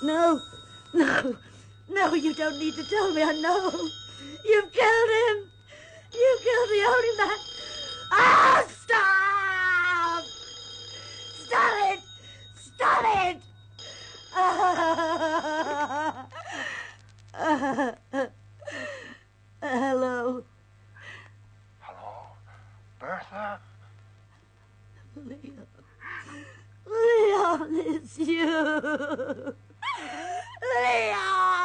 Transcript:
No, no, no, you don't need to tell me. I know. You've killed him. You killed the only man. Ah, stop! Stop it! Stop it! Hello. Hello? Bertha? Leon. Leon, it's you. Leon!